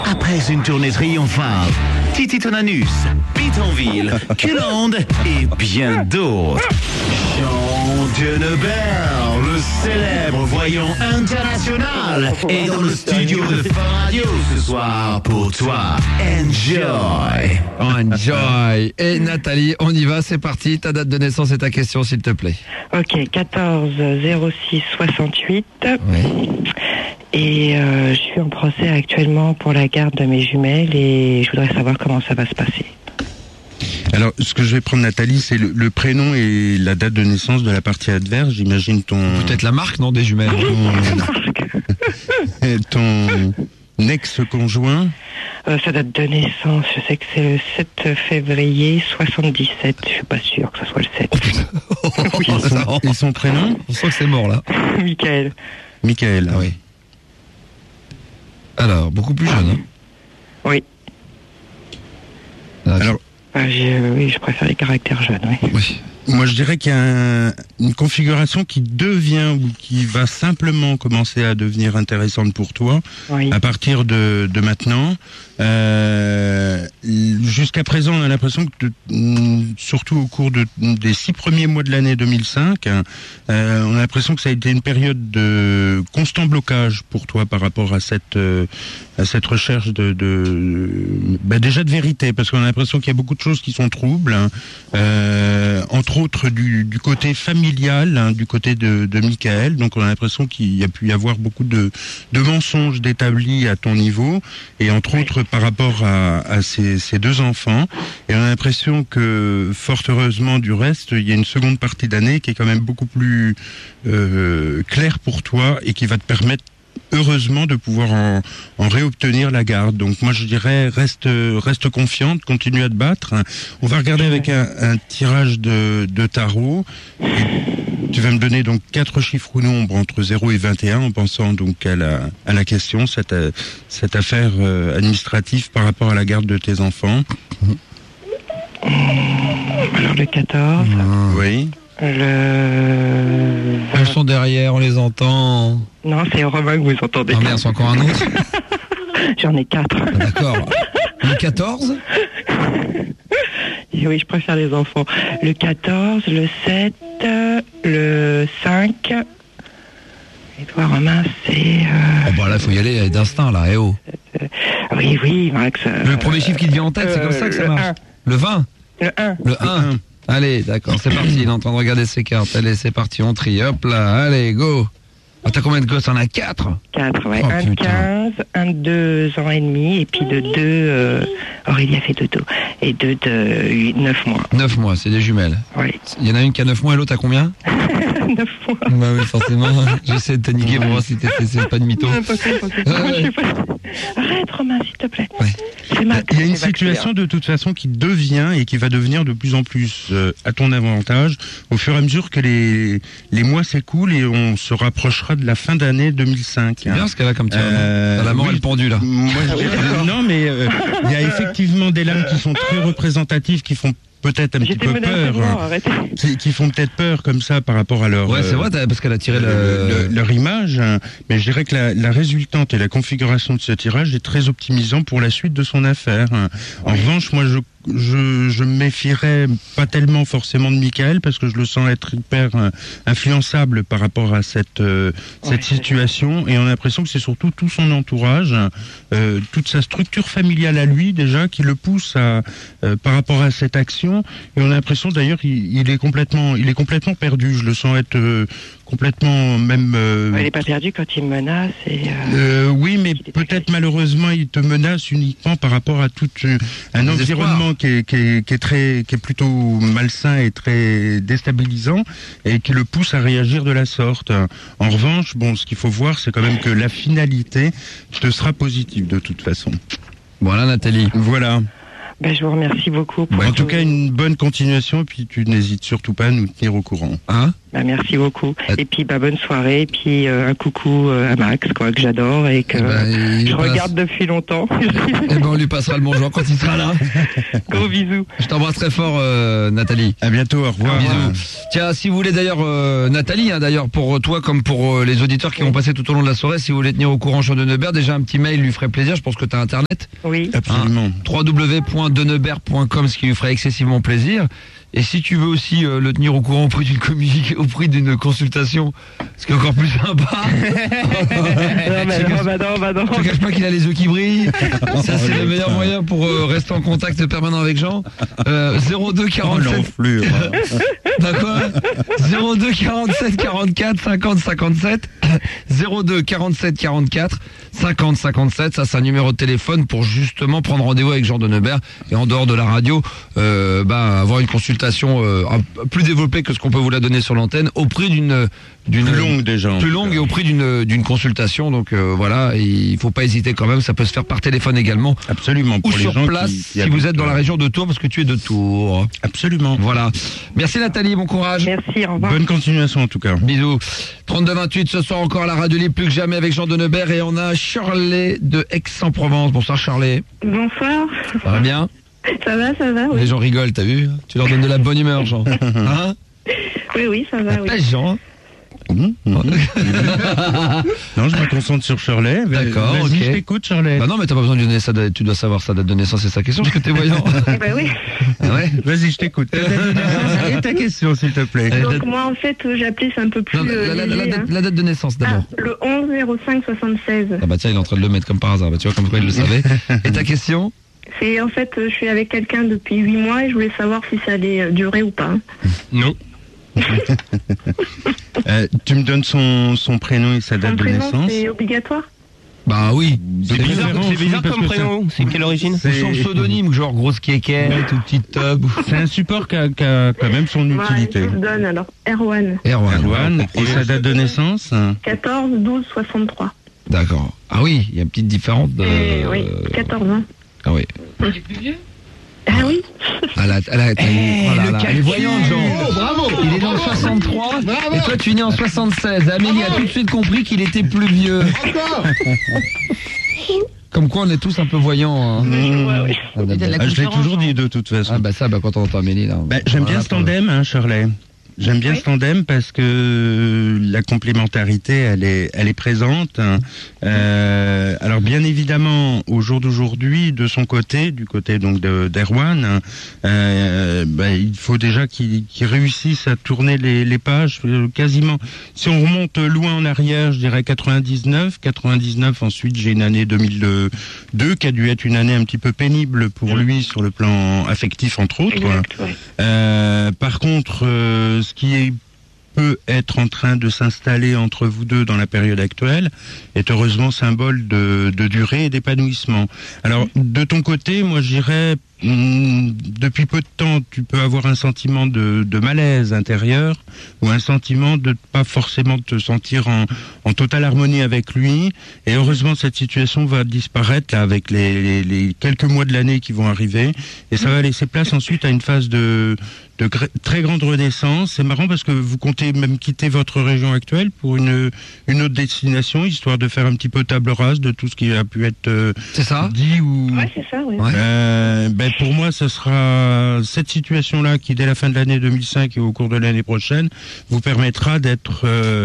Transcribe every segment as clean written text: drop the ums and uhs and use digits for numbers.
Après une tournée triomphale, Titi Tonanus, Pétonville, Culonde et bien d'autres. Jean Denebert, le célèbre voyant international, est dans le studio de Fun Radio ce soir pour toi. Enjoy. Enjoy. Et Nathalie, on y va, c'est parti. Ta date de naissance et ta question, s'il te plaît. Ok, 14 06 68. Oui. Et je suis en procès actuellement pour la garde de mes jumelles et je voudrais savoir comment ça va se passer. Alors, ce que je vais prendre, Nathalie, c'est le prénom et la date de naissance de la partie adverse. J'imagine ton... Peut-être la marque, non, des jumelles. Ton ex-conjoint. Sa date de naissance, je sais que c'est le 7 février 77. Je suis pas sûr que ce soit le 7. Et son prénom? On sent que c'est mort, là. Michael. Michael. Ah oui. Alors, beaucoup plus jeune, hein? Oui. Alors, oui, je préfère les caractères jeunes, oui. Oui. moi, je dirais qu'il y a une configuration qui devient ou qui va simplement commencer à devenir intéressante pour toi Oui. à partir de maintenant. Jusqu'à présent, on a l'impression que, surtout au cours des 6 premiers mois de l'année 2005, on a l'impression que ça a été une période de constant blocage pour toi par rapport à cette recherche déjà de vérité, parce qu'on a l'impression qu'il y a beaucoup de choses qui sont troubles, entre autres du côté familial, du côté de Michael. Donc on a l'impression qu'il y a pu y avoir beaucoup de mensonges d'établis à ton niveau, et entre autres par rapport à ces 2 enfants. Et on a l'impression que, fort heureusement du reste, il y a une seconde partie d'année qui est quand même beaucoup plus claire pour toi et qui va te permettre heureusement de pouvoir en réobtenir la garde. Donc moi je dirais reste confiante, continue à te battre. On va regarder avec un tirage de tarot. Et tu vas me donner donc 4 chiffres ou nombres entre 0 et 21 en pensant donc à la question, cette affaire administrative par rapport à la garde de tes enfants. Alors le 14. Oui. Elles sont derrière, on les entend. Non, c'est Romain que vous entendez. Ah merde, c'est encore un autre. J'en ai 4. Ah, d'accord. Le 14 ? Oui, je préfère les enfants. Le 14, le 7, le 5. Et toi, Romain, c'est... Oh bah là, il faut y aller d'instinct, là, oh. Oui, Max. Le premier chiffre qui te vient en tête, c'est comme ça que ça marche. 1. Le 20 ? Le 1. Le 1. Allez, d'accord, c'est parti. Il est en train de regarder ses cartes. Allez, c'est parti, on trie. Hop là, allez, go. Ah, t'as combien de gosses? T'en as 4? 4, ouais. Oh, un de putain. 15, un de 2 ans et demi, et puis de 2... Aurélie a fait dodo. Et 2 de 9 mois. 9 mois, c'est des jumelles. Oui. Il y en a une qui a 9 mois et l'autre a combien? 9 mois. Bah oui, forcément. J'essaie de t'aniquer pour voir si c'est pas de mytho. Non, pas ça. Ouais. Je sais pas. Arrête, Romain, s'il te plaît. Ouais. C'est Max. Il y a une c'est Max, situation de toute façon qui devient et qui va devenir de plus en plus à ton avantage au fur et à mesure que les mois s'écoulent et on se rapprochera de la fin d'année 2005. C'est bien ce qu'elle a comme tir. T'as la mort et le pendu, là. Moi, non, mais il y a effectivement des lames qui sont très représentatives, qui font peut-être un petit J'étais peu menacée peur, de mort, arrêtez. qui font peut-être peur comme ça par rapport à leur Ouais, c'est vrai, parce qu'elle a tiré leur image, mais je dirais que la résultante et la configuration de ce tirage est très optimisant pour la suite de son affaire. En revanche, moi je me méfierais pas tellement forcément de Michael parce que je le sens être hyper influençable par rapport à cette situation, et on a l'impression que c'est surtout tout son entourage, toute sa structure familiale à lui déjà qui le pousse par rapport à cette action, et on a l'impression d'ailleurs il est complètement perdu. Je le sens être complètement même... Elle n'est pas perdue quand il me menace. oui, mais peut-être malheureusement il te menace uniquement par rapport à tout un environnement qui est plutôt malsain et très déstabilisant, et qui le pousse à réagir de la sorte. En revanche, bon, ce qu'il faut voir, c'est quand même que la finalité te sera positive de toute façon. Voilà, Nathalie. Voilà. Ben, je vous remercie beaucoup. En tout cas, une bonne continuation, et puis tu n'hésites surtout pas à nous tenir au courant. Hein? Bah, merci beaucoup. Et puis bonne soirée. Et puis un coucou à Max, quoi, que j'adore et que je regarde depuis longtemps. Eh ben on lui passera le bonjour quand il sera là. Gros bisous. Je t'embrasse très fort, Nathalie. À bientôt, au revoir. Bisous. Tiens, si vous voulez d'ailleurs, Nathalie, d'ailleurs pour toi comme pour les auditeurs qui vont passer tout au long de la soirée, si vous voulez tenir au courant Jean Denebert, déjà un petit mail lui ferait plaisir. Je pense que tu as internet. Oui. Absolument. www.denebert.com, ce qui lui ferait excessivement plaisir. Et si tu veux aussi le tenir au courant au prix d'une consultation, ce qui est encore plus sympa. non. Je te cache pas qu'il a les yeux qui brillent. Ça, c'est le meilleur moyen pour rester en contact permanent avec Jean. 02 47. D'accord. 02 47 44 50 57. 02 47 44 50 57. Ça, c'est un numéro de téléphone pour justement prendre rendez-vous avec Jean Denebert et en dehors de la radio, avoir une consultation plus développée que ce qu'on peut vous la donner sur l'antenne au prix d'une plus longue déjà. Plus longue et au prix d'une consultation. Donc voilà, et il faut pas hésiter quand même. Ça peut se faire par téléphone également. Absolument. Pour ou les sur gens place qui si vous êtes dans la région de Tours, parce que tu es de Tours. Absolument. Voilà. Merci Nathalie, bon courage. Merci, au revoir. Bonne continuation en tout cas. Bisous. 32-28 ce soir encore à la radio libre plus que jamais avec Jean Denebert et on a Shirley de Aix-en-Provence. Bonsoir Shirley. Bonsoir. Ça va bien? Ça va, oui. Les gens rigolent, t'as vu? Tu leur donnes de la bonne humeur, Jean. Hein? Oui, ça va, oui. Jean. Non, je me concentre sur Shirley. D'accord, Vas-y, ok. je t'écoute, Shirley. Bah non, mais t'as pas besoin de donner ça, tu dois savoir sa date de naissance et sa question, parce que t'es voyant. Eh ben oui. Ah ouais? Vas-y, je t'écoute. Ta date de naissance et ta question, s'il te plaît. Donc moi, en fait, j'ai appelé, c'est un peu plus Non, léger, hein. la date de naissance d'abord. Le 11-05-76. Ah bah tiens, il est en train de le mettre comme par hasard. Bah, tu vois, comme quoi il le savait. Et ta question? C'est en fait, je suis avec quelqu'un depuis 8 mois et je voulais savoir si ça allait durer ou pas. Non. Tu me donnes son prénom et sa date de naissance. Son prénom, c'est obligatoire? Bah oui. C'est bizarre comme prénom. C'est quelle origine? Ou son pseudonyme, genre grosse kékette ou petite tub. C'est un support qui a quand même son utilité. Je vous le donne alors. Erwan. Erwan. Et sa date de naissance? 14-12-63. D'accord. Ah oui, il y a une petite différence de... Oui, 14 ans. Ah oui. Il est plus vieux? Ah oui. Elle est voyante, Jean. Oh, bravo. Il est né en 63. Bravo. Et toi, tu es né en 76. Amélie a tout de suite compris qu'il était plus vieux. Encore. Comme quoi, on est tous un peu voyants. Hein. Ouais. Je l'ai toujours dit de toute façon. Ah bah ça, quand on entend Amélie là. J'aime bien ce tandem, hein, Shirley. J'aime bien ce tandem parce que la complémentarité, elle est présente. Alors bien évidemment, au jour d'aujourd'hui, de son côté, du côté donc d'Erwan, il faut déjà qu'il réussisse à tourner les pages quasiment. Si on remonte loin en arrière, je dirais 99. Ensuite, j'ai une année 2002 qui a dû être une année un petit peu pénible pour lui sur le plan affectif entre autres. Exact, ouais. Par contre, ce qui peut être en train de s'installer entre vous deux dans la période actuelle est heureusement symbole de durée et d'épanouissement. Alors, de ton côté, moi je dirais, depuis peu de temps, tu peux avoir un sentiment de malaise intérieur ou un sentiment de pas forcément te sentir en totale harmonie avec lui. Et heureusement, cette situation va disparaître là avec les quelques mois de l'année qui vont arriver. Et ça va laisser place ensuite à une phase de très grande renaissance. C'est marrant parce que vous comptez même quitter votre région actuelle pour une autre destination, histoire de faire un petit peu table rase de tout ce qui a pu être c'est ça dit ou... Ouais, c'est ça, oui. Pour moi, ce sera cette situation-là qui, dès la fin de l'année 2005 et au cours de l'année prochaine, vous permettra d'être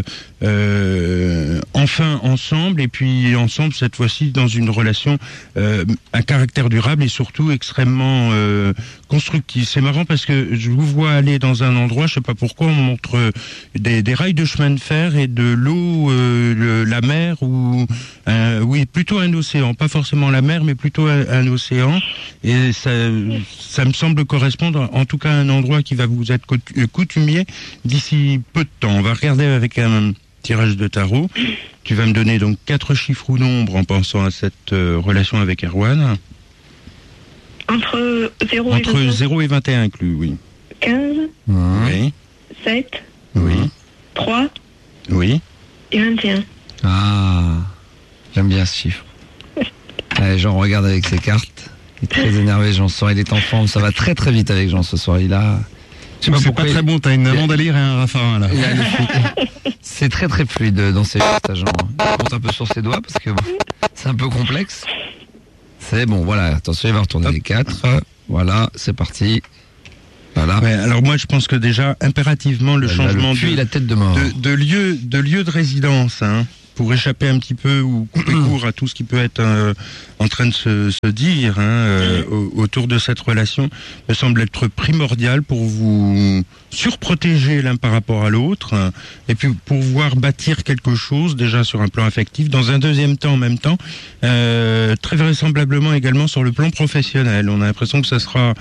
enfin ensemble, et puis ensemble, cette fois-ci, dans une relation à caractère durable et surtout extrêmement constructive. C'est marrant parce que je vous vois aller dans un endroit, je sais pas pourquoi, on montre des rails de chemin de fer et de l'eau, la mer, ou oui, plutôt un océan, pas forcément la mer, mais plutôt un océan, et ça me semble correspondre en tout cas à un endroit qui va vous être coutumier d'ici peu de temps. On va regarder avec un tirage de tarot. Tu vas me donner donc 4 chiffres ou nombres en pensant à cette relation avec Erwan. Entre 0 et 21. Entre 0 et 21 inclus, oui. 15, oui. 7, oui. 3 oui. et 21. Ah, j'aime bien ce chiffre. Allez, Jean regarde avec ses cartes. Il est très énervé, Jean, ce soir. Il est en forme. Ça va très très vite avec Jean ce soir. Il a Je sais pas C'est pourquoi pas très bon, t'as une Amandalire et un Raffarin là. C'est très très fluide dans ces gestes, agent. Il compte un peu sur ses doigts parce que bon, c'est un peu complexe. C'est bon, voilà, attention, il va retourner les 4. Voilà, c'est parti. Voilà. Ouais, alors moi je pense que déjà impérativement le changement puis la tête de mort. de lieu de résidence, hein, pour échapper un petit peu ou couper court à tout ce qui peut être en train de se dire autour de cette relation, me semble être primordial pour vous surprotéger l'un par rapport à l'autre, et puis pour pouvoir bâtir quelque chose déjà sur un plan affectif, dans un deuxième temps en même temps, très vraisemblablement également sur le plan professionnel. On a l'impression que ça sera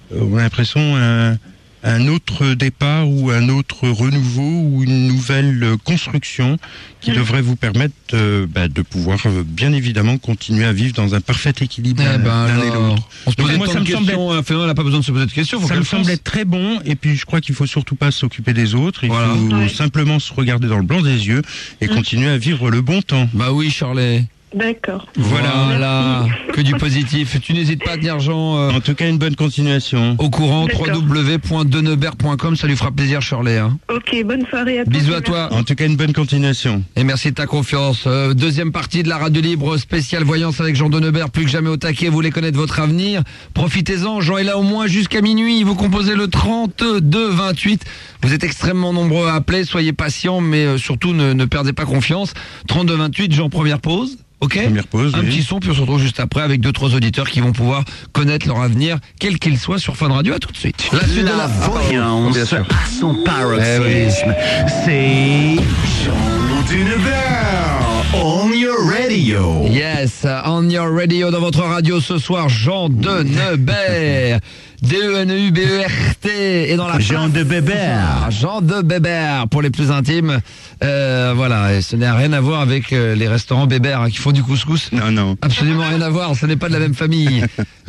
un autre départ ou un autre renouveau ou une nouvelle construction qui devrait vous permettre de pouvoir bien évidemment continuer à vivre dans un parfait équilibre l'un et l'autre. On se pose moi, ça me semble on n'a pas besoin de se poser de questions. ça me semble être très bon, et puis je crois qu'il faut surtout pas s'occuper des autres, il faut simplement se regarder dans le blanc des yeux et continuer à vivre le bon temps. Bah oui, Charlet. D'accord. Voilà, que du positif. Tu n'hésites pas à tenir Jean En tout cas, une bonne continuation. au courant. D'accord. www.denebert.com, ça lui fera plaisir, Charlet. Hein. Ok, bonne soirée à tous. Bisous à toi. En tout cas, une bonne continuation. Et merci de ta confiance. Deuxième partie de la Radio Libre spéciale voyance avec Jean Denebert. Plus que jamais au taquet, vous voulez connaître votre avenir. Profitez-en, Jean est là au moins jusqu'à minuit. Vous composez le 32-28. Vous êtes extrêmement nombreux à appeler. Soyez patients, mais surtout ne perdez pas confiance. 32-28, Jean, première pause. Ok. Première pause, Un oui. petit son, puis on se retrouve juste après avec 2-3 auditeurs qui vont pouvoir connaître leur avenir, quel qu'il soit, sur Fun Radio. À tout de suite. La suite de La voyance bien sûr. à son paroxysme. C'est Jean Denebert on your radio. Yes, on your radio, dans votre radio ce soir, Jean Denebert. D-E-N-E-U-B-E-R-T. Et dans la Jean de Bébert. Jean de Bébert, pour les plus intimes. Voilà, et ce n'est rien à voir avec les restaurants Bébert qui font du couscous. Non. Absolument rien à voir, ce n'est pas de la même famille.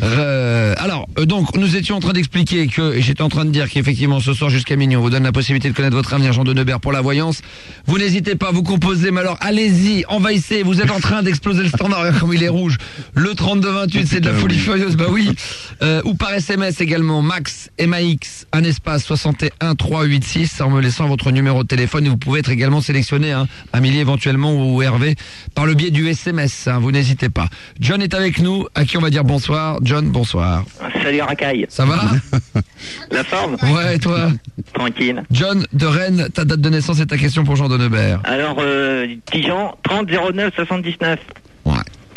Donc, nous étions en train d'expliquer et j'étais en train de dire qu'effectivement, ce soir jusqu'à minuit, on vous donne la possibilité de connaître votre avenir, Jean Denebert, pour la voyance. Vous n'hésitez pas, vous composez, mais alors, allez-y, envahissez, vous êtes en train d'exploser le standard, regarde comme il est rouge. Le 32-28, c'est de la folie furieuse, bah oui. Ou par SMS également, Max, MAX, un espace 61 386, en me laissant votre numéro de téléphone, et vous pouvez être également sélectionné, Amélie éventuellement ou Hervé, par le biais du SMS, vous n'hésitez pas. John est avec nous, à qui on va dire bonsoir. John, bonsoir. Salut Racaille. Ça va? La forme? Ouais, et toi? Tranquille. John de Rennes, ta date de naissance et ta question pour Jean Denebert. Alors, petit Jean, 30 09 79. Ouais.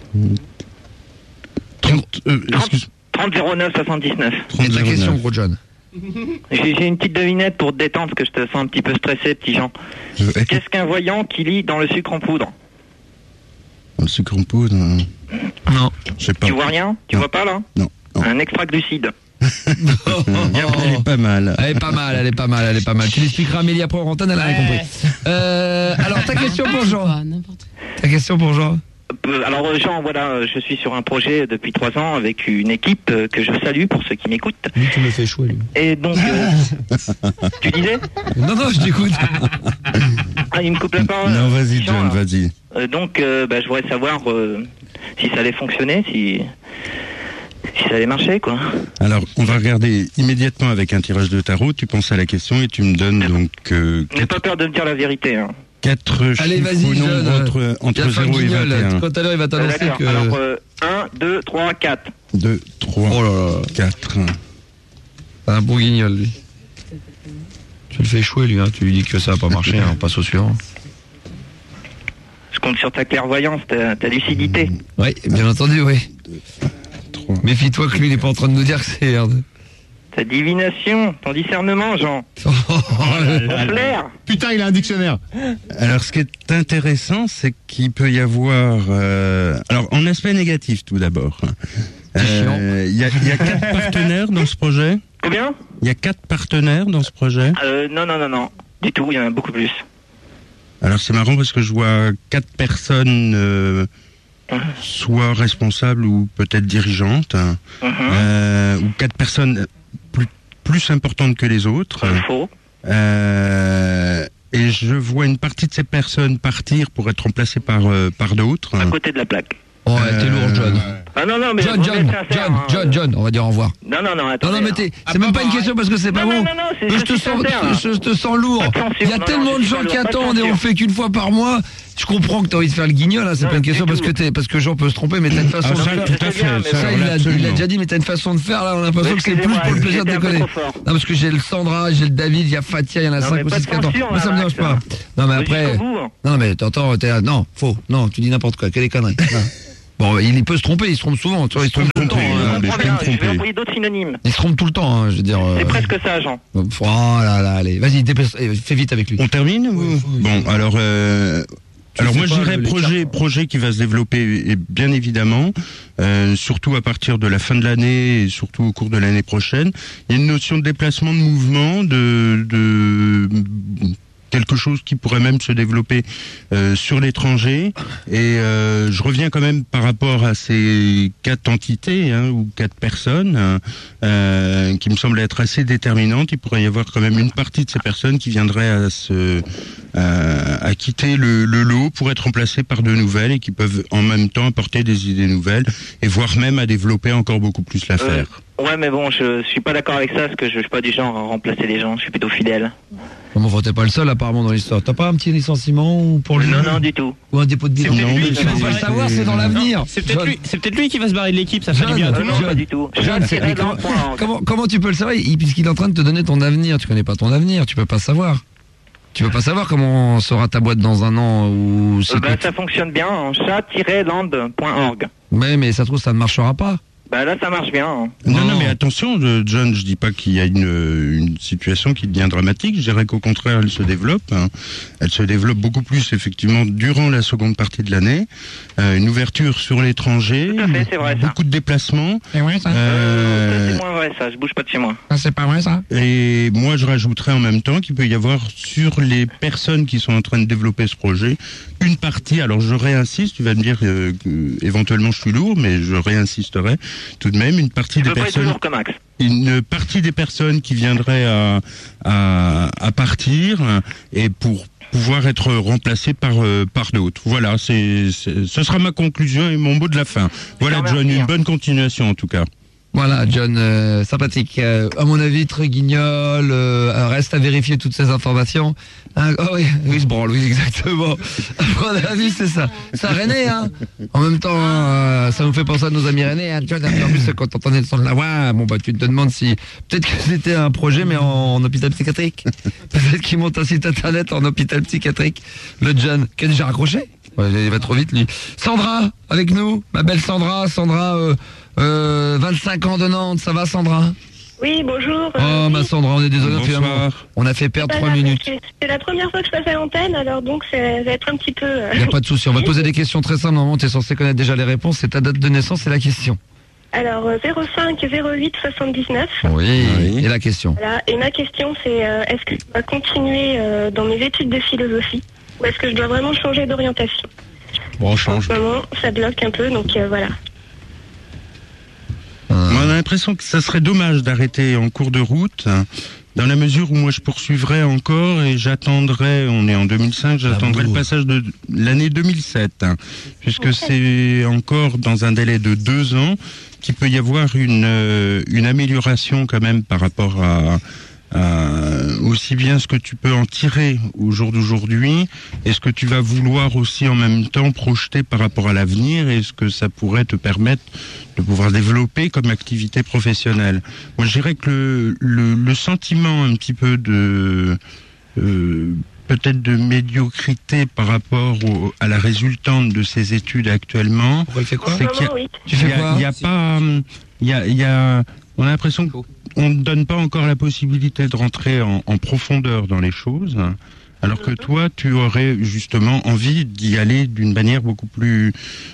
30 09 79. Et ta question, gros John? J'ai une petite devinette pour te détendre, parce que je te sens un petit peu stressé, petit Jean. Qu'est-ce qu'un voyant qui lit dans le sucre en poudre? Le sucre en poudre, Non. je sais pas. Tu vois rien? Tu Non. vois pas là? Non. Un extra glucide. Elle est pas mal. Elle est pas mal. Tu l'expliqueras à Amélie après en antenne, elle a rien compris. Alors, ta question pour Jean? Ta question pour Jean? Alors Jean, voilà, je suis sur un projet depuis 3 ans avec une équipe que je salue pour ceux qui m'écoutent. Lui, tu me fais échouer, lui. Et donc, tu disais? Non, je t'écoute. Ah, il me coupe la parole. Non, vas-y, Jean, John, là. vas-y. Donc, je voudrais savoir si ça allait fonctionner, si ça allait marcher, quoi. Alors, on va regarder immédiatement avec un tirage de tarot. Tu penses à la question et tu me donnes donc N'aie pas peur de me dire la vérité. Hein. 4 Allez, chiffres vas-y, ou nombres John. entre 0 et 21. Tout à l'heure, il va t'annoncer D'accord. que... Alors, 1, 2, 3, 4. 2, 3, Oh là là. 4. C'est un bon guignol, lui. Tu le fais échouer, lui, Tu lui dis que ça va pas marcher, on passe au suivant. Je compte sur ta clairvoyance, ta lucidité. Oui, bien entendu, oui. 3. Méfie-toi que lui, il est pas en train de nous dire que c'est... Ta divination, ton discernement, Jean. Ton flair. Putain, il a un dictionnaire. Alors, ce qui est intéressant, c'est qu'il peut y avoir... alors, en aspect négatif, tout d'abord. Il y a 4 partenaires dans ce projet. Combien? Il y a 4 partenaires dans ce projet. Non. Du tout, il y en a beaucoup plus. Alors, c'est marrant parce que je vois 4 personnes... soit responsables ou peut-être dirigeantes, ou 4 personnes plus importantes que les autres. Faux. Et je vois une partie de ces personnes partir pour être remplacées par d'autres. À côté de la plaque. Oh, ouais, t'es lourd, John. Ah non, mais John, on va dire au revoir. Non, attendez. Non, mais c'est même pas une question parce que c'est pas bon. Je te sens lourd. Il y a tellement de gens qui attendent et on le fait qu'une fois par mois. Je comprends que t'as envie de faire le guignol, hein, c'est pas une question parce que Jean peut se tromper, mais t'as une façon de faire. Tout à fait. Ça, il l'a déjà dit, mais t'as une façon de faire, là, on a l'impression que c'est plus pour le plaisir de déconner. Non, parce que j'ai le Sandra, j'ai le David, il y a Fatia, il y en a 5 ou 6 qui attendent. Mais ça me dérange pas. Non, mais après. Non, mais t'entends, non, faux. Non, tu dis n'importe quoi, quelle connerie. Bon, il peut se tromper, il se trompe souvent, tu vois, il se trompe tout le temps. Je vais employer d'autres synonymes. Il se trompe tout le temps, hein, je veux dire. C'est presque ça, Jean. Oh là là, allez, vas-y, fais vite avec lui. On termine ou... Bon, alors moi je dirais projet qui va se développer, et bien évidemment, surtout à partir de la fin de l'année et surtout au cours de l'année prochaine. Il y a une notion de déplacement de mouvement, de quelque chose qui pourrait même se développer sur l'étranger. Et je reviens quand même par rapport à ces 4 entités ou 4 personnes qui me semblent être assez déterminantes. Il pourrait y avoir quand même une partie de ces personnes qui viendraient à quitter le lot pour être remplacées par de nouvelles et qui peuvent en même temps apporter des idées nouvelles et voire même à développer encore beaucoup plus l'affaire. Ouais, mais bon, je suis pas d'accord avec ça parce que je suis pas du genre à remplacer les gens, je suis plutôt fidèle. Comment t'es pas le seul apparemment dans l'histoire. T'as pas un petit licenciement ou pour lui? Non, du tout. Ou un dépôt de bilan? Non, mais tu vas pas le savoir, c'est dans l'avenir. C'est peut-être lui qui va se barrer de l'équipe, ça fait du bien. Non, pas du tout. Comment tu peux le savoir puisqu'il est en train de te donner ton avenir? Tu connais pas ton avenir, tu peux pas savoir. Tu peux pas savoir comment sera ta boîte dans un an ou ça fonctionne bien en chat-land.org. Mais ça se trouve ça ne marchera pas. Bah là ça marche bien. Hein. Non, mais attention, John, je dis pas qu'il y a une situation qui devient dramatique, je dirais qu'au contraire elle se développe. Elle se développe beaucoup plus effectivement durant la seconde partie de l'année. Une ouverture sur l'étranger, tout à fait, c'est vrai, beaucoup de déplacements. C'est vrai ça c'est moins vrai ça, je bouge pas de chez moi. C'est pas vrai ça. Et moi je rajouterais en même temps qu'il peut y avoir sur les personnes qui sont en train de développer ce projet, une partie, alors je réinsiste, tu vas me dire que éventuellement je suis lourd, mais je réinsisterai tout de même, une partie des personnes, une partie des personnes qui viendraient à partir et pour pouvoir être remplacées par d'autres. Voilà, ce sera ma conclusion et mon mot de la fin. Voilà, John, une bonne continuation en tout cas. Voilà, John, sympathique. À mon avis, très guignol. Reste à vérifier toutes ces informations. Oui, il se branle, oui, exactement. À mon avis, c'est ça. Ça, René, hein. En même temps, ça nous fait penser à nos amis René. Hein. John, en plus, quand t'entendais le son de la voix, tu te demandes si peut-être que c'était un projet, mais en hôpital psychiatrique. Peut-être qu'il monte un site internet en hôpital psychiatrique. Le John, qui a déjà raccroché. Ouais, il va trop vite, lui. Sandra, avec nous, ma belle Sandra. 25 ans de Nantes, ça va Sandra? Oui, bonjour. Ma Sandra, on est désolé, on a fait perdre 3 minutes. C'est la première fois que je passe à l'antenne, alors donc ça va être un petit peu... Il n'y a pas de souci, on va te poser des questions très simples, normalement tu es censé connaître déjà les réponses, c'est ta date de naissance et la question. Alors 05 08 79. Oui, et la question. Voilà. Et ma question c'est, est-ce que je dois continuer dans mes études de philosophie ou est-ce que je dois vraiment changer d'orientation? Bon, on change. En ce moment, ça bloque un peu, donc voilà. Moi, on a l'impression que ça serait dommage d'arrêter en cours de route, dans la mesure où moi je poursuivrais encore et j'attendrai, on est en 2005, j'attendrai le passage de l'année 2007, puisque c'est encore dans un délai de 2 ans qu'il peut y avoir une amélioration quand même par rapport à aussi bien ce que tu peux en tirer au jour d'aujourd'hui et ce que tu vas vouloir aussi en même temps projeter par rapport à l'avenir et ce que ça pourrait te permettre de pouvoir développer comme activité professionnelle. Moi je dirais que le sentiment un petit peu de peut-être de médiocrité par rapport à la résultante de ces études actuellement, c'est quoi? C'est qu'il y a pas on a l'impression qu'on ne donne pas encore la possibilité de rentrer en profondeur dans les choses, alors que toi, tu aurais justement envie d'y aller d'une manière beaucoup plus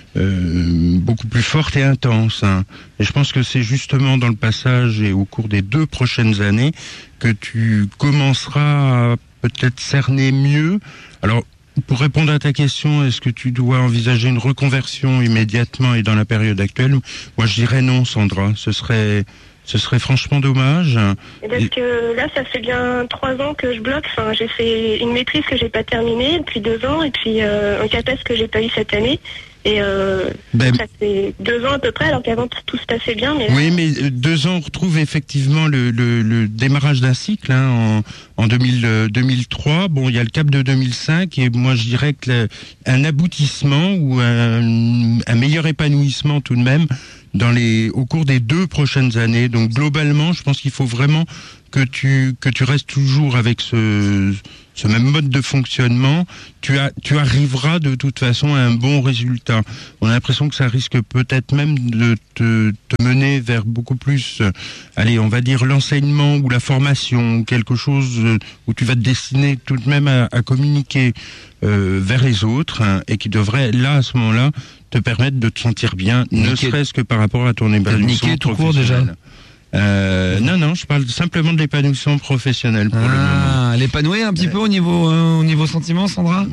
forte et intense. Et je pense que c'est justement dans le passage et au cours des 2 prochaines années que tu commenceras à peut-être cerner mieux. Alors, pour répondre à ta question, est-ce que tu dois envisager une reconversion immédiatement et dans la période actuelle? Moi, je dirais non, Sandra. Ce serait franchement dommage. Parce que là, ça fait bien 3 ans que je bloque. Enfin, j'ai fait une maîtrise que j'ai pas terminée depuis 2 ans et puis un CAPES que j'ai pas eu cette année. Et ça fait 2 ans à peu près, alors qu'avant tout se passait bien. Mais oui, mais 2 ans, on retrouve effectivement le démarrage d'un cycle en 2003. Bon, il y a le cap de 2005 et moi je dirais que un aboutissement ou un meilleur épanouissement tout de même au cours des 2 prochaines années. Donc globalement, je pense qu'il faut vraiment que tu restes toujours avec ce même mode de fonctionnement. Tu arriveras de toute façon à un bon résultat. On a l'impression que ça risque peut-être même de te mener vers beaucoup plus, on va dire l'enseignement ou la formation, quelque chose où tu vas te destiner tout de même à communiquer vers les autres, et qui devrait là à ce moment-là te permettre de te sentir bien, ne serait-ce que par rapport à ton épanouissement professionnel. Non, je parle simplement de l'épanouissement professionnel pour le moment. L'épanouir un petit peu au niveau sentiment, Sandra.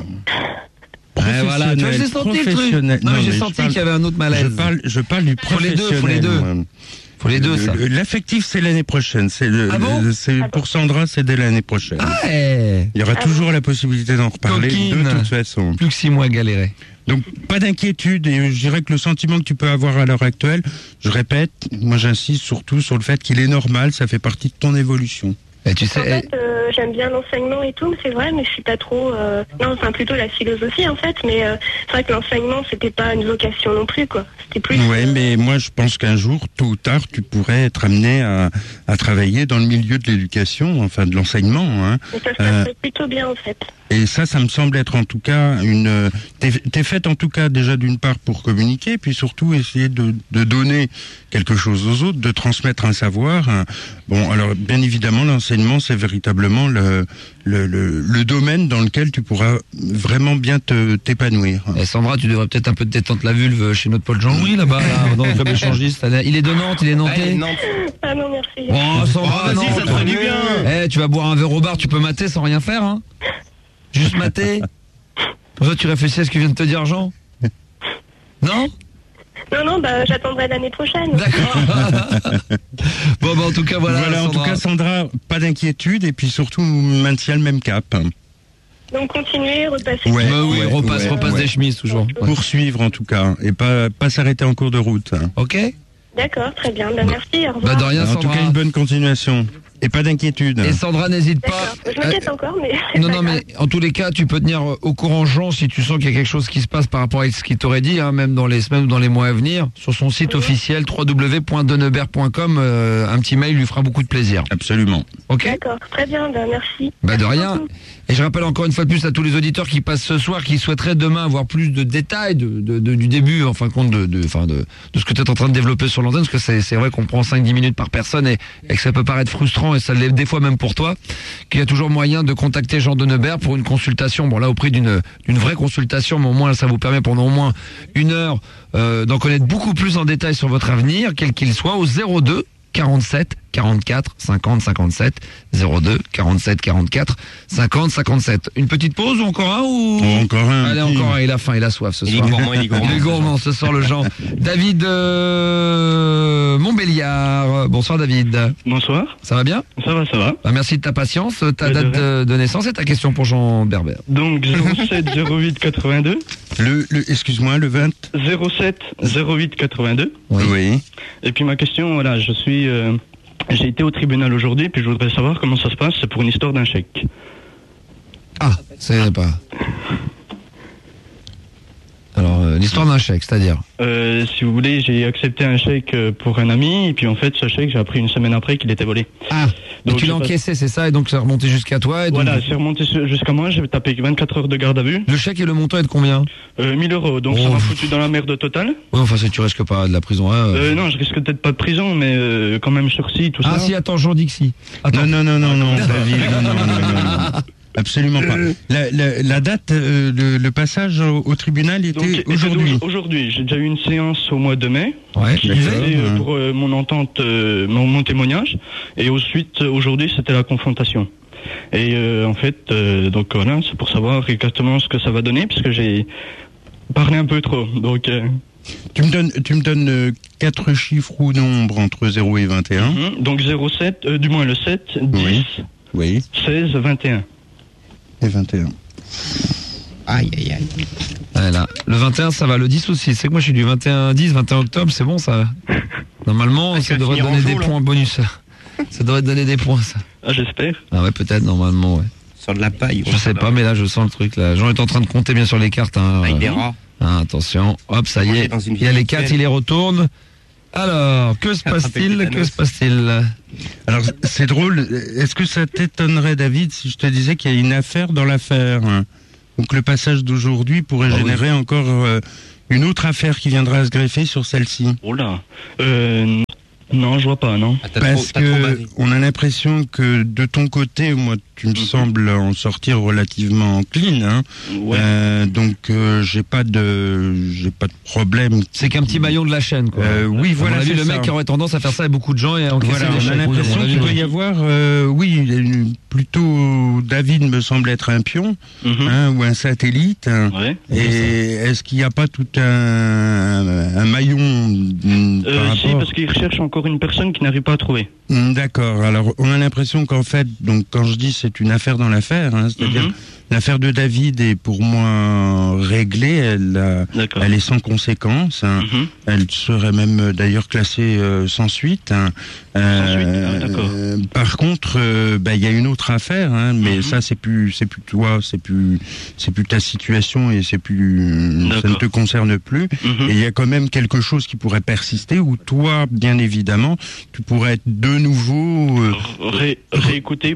Voilà, tu vois, j'ai senti le truc. Non, j'ai senti qu'il y avait un autre malaise. Je parle du professionnel. Faut les deux, ça. L'affectif, c'est l'année prochaine. Pour Sandra, c'est dès l'année prochaine. Il y aura toujours la possibilité d'en reparler de toute façon. Plus que 6 mois à galérer. Donc, pas d'inquiétude, et je dirais que le sentiment que tu peux avoir à l'heure actuelle, je répète, moi j'insiste surtout sur le fait qu'il est normal, ça fait partie de ton évolution. Et tu sais, en fait, j'aime bien l'enseignement et tout, c'est vrai, mais je suis pas trop... plutôt la philosophie en fait, mais c'est vrai que l'enseignement, c'était pas une vocation non plus, quoi. C'était plus... Ouais, mais moi je pense qu'un jour, tôt ou tard, tu pourrais être amené à travailler dans le milieu de l'éducation, enfin de l'enseignement. Hein. Mais ça se passe plutôt bien en fait. Et ça me semble être en tout cas t'es faite en tout cas déjà d'une part pour communiquer, puis surtout essayer de donner quelque chose aux autres, de transmettre un savoir. Bon, alors bien évidemment, l'enseignement, c'est véritablement le domaine dans lequel tu pourras vraiment bien t'épanouir. Et Sandra, tu devrais peut-être un peu te détendre la vulve chez notre Paul Jean-Louis là-bas, dans le club échangiste. Il est de Nantes, il est nantais. Ah non, merci. Oh, Sandra, vas-y, ça te ferait du bien. Tu vas boire un verre au bar, tu peux mater sans rien faire, hein. Juste mater. Pour ça, tu réfléchis à ce que vient de te dire Jean? Non, j'attendrai l'année prochaine. D'accord. Bon, en tout cas, voilà. En tout cas, Sandra, pas d'inquiétude, et puis surtout, maintiens le même cap. Donc, continuer, repasser. Repasse des chemises, toujours. Poursuivre, en tout cas, et pas s'arrêter en cours de route. Ok. D'accord, très bien. Merci, au revoir. De rien, Sandra. En tout cas, une bonne continuation. Et pas d'inquiétude. Et Sandra, n'hésite pas. Je m'inquiète encore, mais... Non, mais en tous les cas, tu peux tenir au courant Jean si tu sens qu'il y a quelque chose qui se passe par rapport à ce qu'il t'aurait dit, hein, même dans les semaines ou dans les mois à venir, sur son site officiel www.denebert.com. Un petit mail lui fera beaucoup de plaisir. Absolument. Ok. D'accord, très bien, merci. De rien. Et je rappelle encore une fois de plus à tous les auditeurs qui passent ce soir, qui souhaiteraient demain avoir plus de détails du début, en fin de compte, de ce que tu es en train de développer sur l'antenne, parce que c'est vrai qu'on prend 5-10 minutes par personne et que ça peut paraître frustrant, et ça l'est des fois même pour toi, qu'il y a toujours moyen de contacter Jean Denebert pour une consultation. Bon, là, au prix d'une vraie consultation, mais au moins, ça vous permet pendant au moins 1 heure d'en connaître beaucoup plus en détail sur votre avenir, quel qu'il soit, au 02 47 44 50 57 02 47 44 50 57. Une petite pause ou encore un Encore un. Allez, encore un, il a faim, il a soif ce soir. Il est gourmand ce soir, le Jean. David Montbéliard. Bonsoir David. Bonsoir. Ça va bien? Ça va. Merci de ta patience, ta date de naissance et ta question pour Jean Berbère. Donc 07 08 82. Excuse-moi, le 20 07 08 82. Oui. Et puis ma question, voilà, j'ai été au tribunal aujourd'hui, puis je voudrais savoir comment ça se passe. C'est pour une histoire d'un chèque. Ah, c'est pas... Alors, l'histoire d'un chèque, c'est-à-dire si vous voulez, j'ai accepté un chèque pour un ami, et puis en fait, ce chèque, j'ai appris 1 semaine après qu'il était volé. Ah, donc tu l'as encaissé, c'est ça, et donc c'est remonté jusqu'à toi, et donc... Voilà, c'est remonté jusqu'à moi, j'ai tapé 24 heures de garde à vue. Le chèque et le montant est de combien 1 000 euros, donc ça m'a foutu dans la merde totale. Oui, enfin, si tu risques pas de la prison, hein non, je risque peut-être pas de prison, mais quand même sursis, tout ça. Ah si, attends, Jean Dixie. Attends. Non, David, non. Absolument pas. La date, le passage au tribunal était aujourd'hui. Aujourd'hui, j'ai déjà eu une séance au mois de mai, qui était pour mon entente, mon témoignage, et ensuite aujourd'hui c'était la confrontation. Et en fait, donc voilà, c'est pour savoir exactement ce que ça va donner, parce que j'ai parlé un peu trop. Donc tu me donnes 4 chiffres ou nombres entre 0 et 21. Donc 07, du moins le 7, 10, oui. 16, 21. Et 21. Aïe. Voilà. Le 21, ça va. Le 10 aussi. C'est que moi, je suis du 21-10, 21 octobre, c'est bon, ça. Normalement, ça devrait te donner des points bonus. Ça devrait te donner des points, ça. Ah, j'espère. Ah ouais, peut-être, normalement, ouais. Sur de la paille. Je sais pas, mais là, je sens le truc, là. Jean est en train de compter bien sur les cartes, hein. Avec des rats. Ah, attention. Hop, ça y est. Il y a les cartes, il les retourne. Alors, que se passe-t-il? Que se passe-t-il? Alors, c'est drôle. Est-ce que ça t'étonnerait, David, si je te disais qu'il y a une affaire dans l'affaire, hein? Donc, le passage d'aujourd'hui pourrait générer encore une autre affaire qui viendra se greffer sur celle-ci. Oh là. Non, je vois pas, non. Parce que on a l'impression que de ton côté, moi, tu me sembles en sortir relativement clean, hein. Ouais. Donc j'ai pas de problème. C'est qu'un petit maillon de la chaîne, quoi. Oui, voilà. On a vu le mec qui aurait tendance à faire ça avec beaucoup de gens et à encaisser voilà, des on a chèques. l'impression qu'il doit y avoir, plutôt David me semble être un pion, hein, ou un satellite. Ouais. Et est-ce qu'il n'y a pas tout un maillon par rapport... Si, parce qu'il recherche encore une personne qui n'arrive pas à trouver. D'accord. Alors, on a l'impression qu'en fait, donc quand je dis c'est une affaire dans l'affaire, hein, c'est-à-dire l'affaire de David est pour moi réglée, elle est sans conséquence, hein. Elle serait même d'ailleurs classée sans suite. Hein. D'accord. Par contre, il y a une autre affaire, hein, mais ça c'est plus toi, c'est plus ta situation et ça ne te concerne plus. Et il y a quand même quelque chose qui pourrait persister où toi, bien évidemment, tu pourrais être de nouveau réécouter,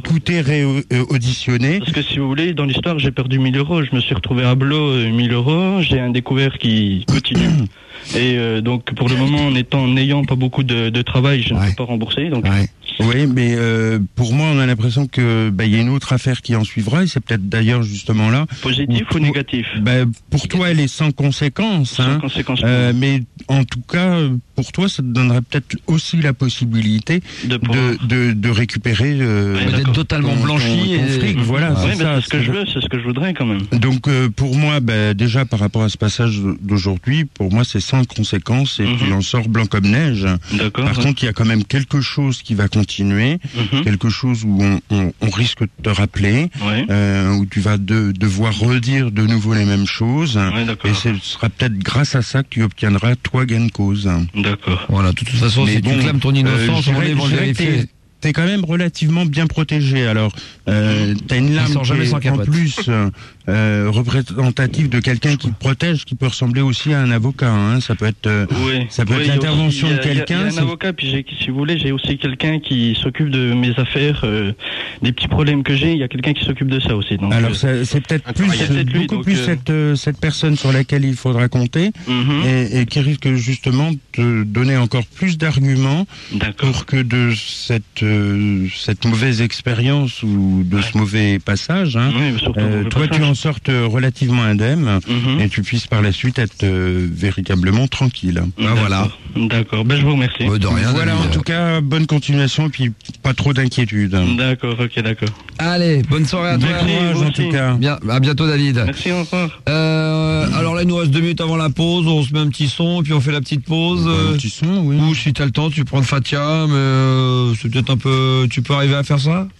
auditionner. Parce que si vous voulez, dans l'histoire, j'ai perdu 1000 €. Je me suis retrouvé à Blo, 1000 €. J'ai un découvert qui continue. Et donc, pour le moment, n'ayant pas beaucoup de travail, je ne peux pas rembourser. Donc. Ouais. Oui, mais pour moi, on a l'impression que il y a une autre affaire qui en suivra, et c'est peut-être d'ailleurs justement là. Positif ou négatif? Pour toi, elle est sans conséquence. Sans conséquence. Mais en tout cas, pour toi, ça te donnerait peut-être aussi la possibilité de récupérer. D'être totalement blanchi ton fric, voilà. C'est ça, c'est ce que je veux, c'est ce que je voudrais quand même. Donc pour moi, déjà par rapport à ce passage d'aujourd'hui, pour moi, c'est sans conséquence et tu en sors blanc comme neige. D'accord. Par contre, il y a quand même quelque chose qui va continuer, quelque chose où on risque de te rappeler, où tu vas devoir redire de nouveau les mêmes choses, et ce sera peut-être grâce à ça que tu obtiendras toi gain de cause. D'accord. Voilà, de toute façon, si tu clames ton innocence, on va vérifier. T'es quand même relativement bien protégé. Alors, t'as une lame qui est en plus représentative de quelqu'un qui te protège, qui peut ressembler aussi à un avocat. Hein. Ça peut être, l'intervention de quelqu'un. Il y a un avocat, puis si vous voulez, j'ai aussi quelqu'un qui s'occupe de mes affaires, des petits problèmes que j'ai. Il y a quelqu'un qui s'occupe de ça aussi. Donc, alors, c'est peut-être beaucoup plus cette personne sur laquelle il faudra compter et qui risque justement de donner encore plus d'arguments pour que de cette mauvaise expérience ou de ce mauvais passage, hein, toi tu en sortes relativement indemne et tu puisses par la suite être véritablement tranquille. Voilà. D'accord, je vous remercie. De rien, voilà, en tout cas, bonne continuation et puis pas trop d'inquiétude. D'accord, ok, d'accord. Allez, bonne soirée à toi. Merci, en tout cas. Bien, à bientôt David. Merci, au revoir. Alors là, il nous reste 2 minutes avant la pause, on se met un petit son et puis on fait la petite pause. Un petit son, oui. Ou si t'as le temps, tu prends le Fatia, mais c'est peut-être un peu... Tu peux arriver à faire ça?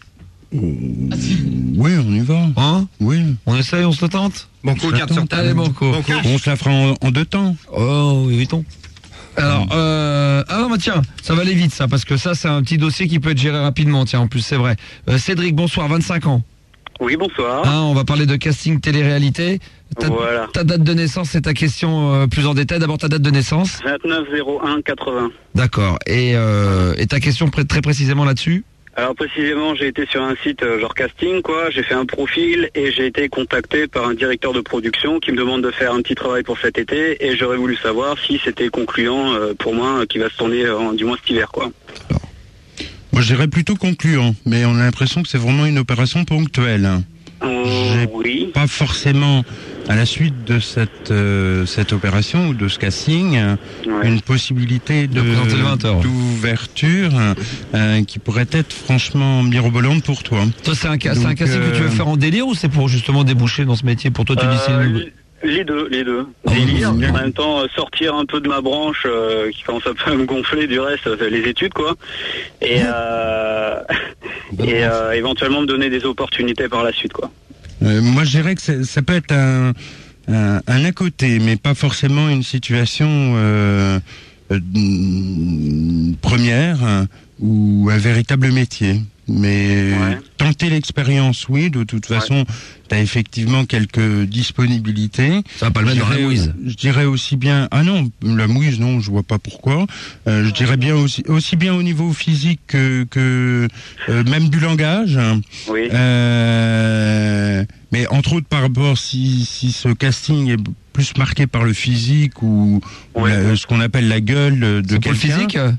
Oui, on y va. Hein? Oui. On essaye, on se le tente? Banco, carte sur table. Allez, Banco. On se la fera en 2 temps. Oh, évitons. Alors, tiens, ça va aller vite ça, parce que ça c'est un petit dossier qui peut être géré rapidement, tiens, en plus c'est vrai. Cédric, bonsoir, 25 ans. Oui, bonsoir. On va parler de casting télé-réalité. Voilà. Ta date de naissance, c'est ta question plus en détail. D'abord ta date de naissance. 29/01/80. D'accord. Et ta question très précisément là-dessus? Alors précisément, j'ai été sur un site genre casting, quoi. J'ai fait un profil et j'ai été contacté par un directeur de production qui me demande de faire un petit travail pour cet été et j'aurais voulu savoir si c'était concluant pour moi qui va se tourner du moins cet hiver, quoi. Alors, moi, je dirais plutôt concluant, mais on a l'impression que c'est vraiment une opération ponctuelle. Oui. Pas forcément à la suite de cette opération ou de ce casting, une possibilité d'ouverture qui pourrait être franchement mirobolante pour toi. Toi, c'est un casting que tu veux faire en délire ou c'est pour justement déboucher dans ce métier? Pour toi, tu dis c'est les deux. Délire, en même temps sortir un peu de ma branche qui commence un peu à me gonfler du reste, les études, quoi. Et éventuellement me donner des opportunités par la suite, quoi. Moi, je dirais que ça peut être à côté, mais pas forcément une situation première ou un véritable métier. Mais tenter l'expérience, oui, de toute façon, tu as effectivement quelques disponibilités. Ça va pas le mettre dans la mouise. Je dirais aussi bien... Ah non, la mouise, non, je vois pas pourquoi. Je dirais bien aussi bien au niveau physique que même du langage. Oui. Mais entre autres, par rapport, si ce casting est plus marqué par le physique ou ce qu'on appelle la gueule de quelqu'un. Le physique